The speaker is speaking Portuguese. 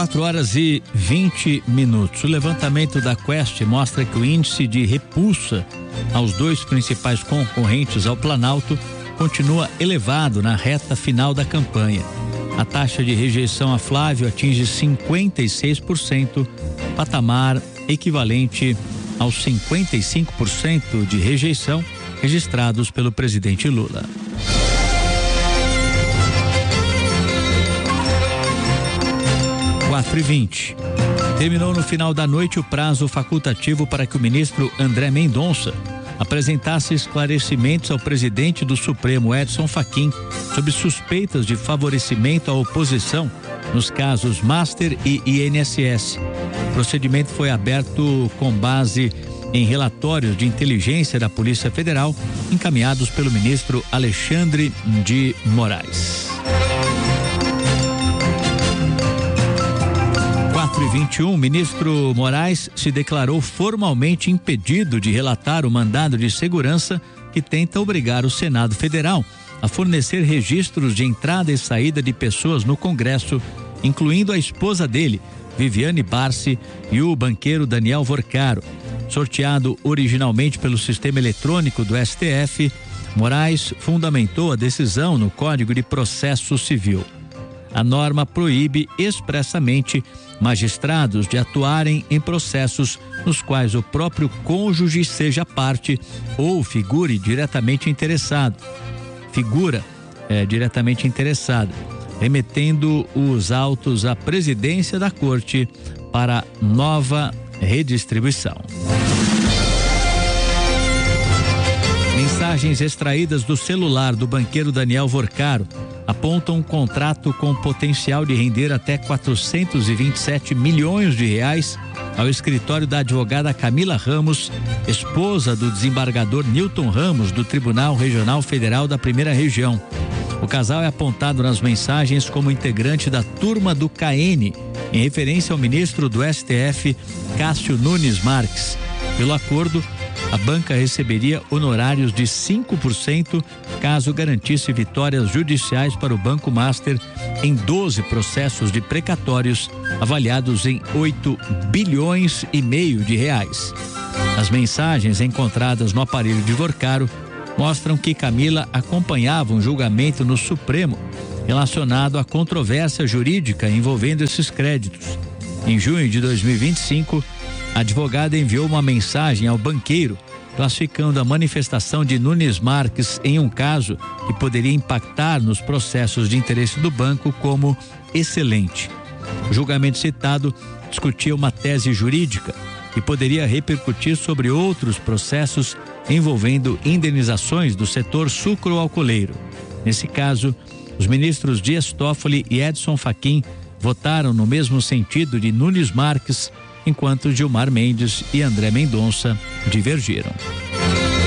4h20. O levantamento da Quest mostra que o índice de repulsa aos dois principais concorrentes ao Planalto continua elevado na reta final da campanha. A taxa de rejeição a Flávio atinge 56%, patamar equivalente aos 55% de rejeição registrados pelo presidente Lula. Terminou no final da noite o prazo facultativo para que o ministro André Mendonça apresentasse esclarecimentos ao presidente do Supremo, Edson Fachin, sobre suspeitas de favorecimento à oposição nos casos Master e INSS. O procedimento foi aberto com base em relatórios de inteligência da Polícia Federal encaminhados pelo ministro Alexandre de Moraes. 4h21, ministro Moraes se declarou formalmente impedido de relatar o mandado de segurança que tenta obrigar o Senado Federal a fornecer registros de entrada e saída de pessoas no Congresso, incluindo a esposa dele, Viviane Barsi, e o banqueiro Daniel Vorcaro. Sorteado originalmente pelo sistema eletrônico do STF, Moraes fundamentou a decisão no Código de Processo Civil. A norma proíbe expressamente magistrados de atuarem em processos nos quais o próprio cônjuge seja parte ou figura diretamente interessado, remetendo os autos à presidência da Corte para nova redistribuição. Mensagens extraídas do celular do banqueiro Daniel Vorcaro apontam um contrato com potencial de render até 427 milhões de reais ao escritório da advogada Camila Ramos, esposa do desembargador Newton Ramos, do Tribunal Regional Federal da Primeira Região. O casal é apontado nas mensagens como integrante da turma do KN, em referência ao ministro do STF, Cássio Nunes Marques. Pelo acordo, a banca receberia honorários de 5% caso garantisse vitórias judiciais para o Banco Master em 12 processos de precatórios avaliados em 8,5 bilhões de reais. As mensagens encontradas no aparelho de Vorcaro mostram que Camila acompanhava um julgamento no Supremo relacionado à controvérsia jurídica envolvendo esses créditos. Em junho de 2025, a advogada enviou uma mensagem ao banqueiro classificando a manifestação de Nunes Marques em um caso que poderia impactar nos processos de interesse do banco como excelente. O julgamento citado discutia uma tese jurídica que poderia repercutir sobre outros processos envolvendo indenizações do setor sucroalcooleiro. Nesse caso, os ministros Dias Toffoli e Edson Fachin votaram no mesmo sentido de Nunes Marques, enquanto Gilmar Mendes e André Mendonça divergiram.